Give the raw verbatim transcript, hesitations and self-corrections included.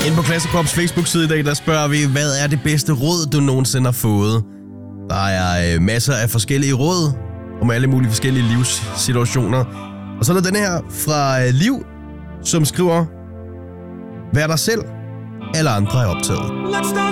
Inde på Klassekrop Facebook-side i dag, der spørger vi, hvad er det bedste råd, du nogensinde har fået? Der er øh, masser af forskellige råd om alle mulige forskellige livssituationer. Og så er der den her fra øh, Liv, som skriver, vær dig selv, alle andre er optaget.